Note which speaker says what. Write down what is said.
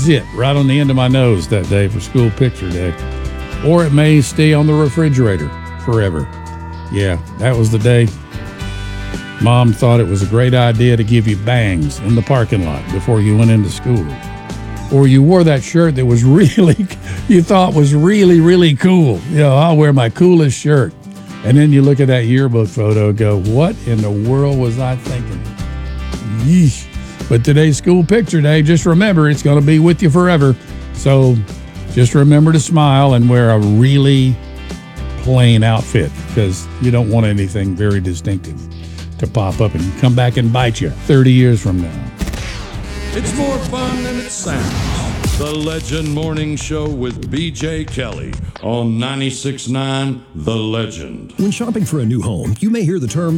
Speaker 1: it right on the end of my nose that day for school picture day. Or it may stay on the refrigerator forever. Yeah, that was the day Mom thought it was a great idea to give you bangs in the parking lot before you went into school. Or you wore that shirt that was you thought was really, really cool. I'll wear my coolest shirt. And then you look at that yearbook photo and go, what in the world was I thinking? Yeesh. But today's school picture day, just remember, it's going to be with you forever. So just remember to smile and wear a really plain outfit because you don't want anything very distinctive to pop up and come back and bite you 30 years from now.
Speaker 2: It's more fun than it sounds. The Legend Morning Show with BJ Kelly on 96.9 The Legend.
Speaker 3: When shopping for a new home, you may hear the term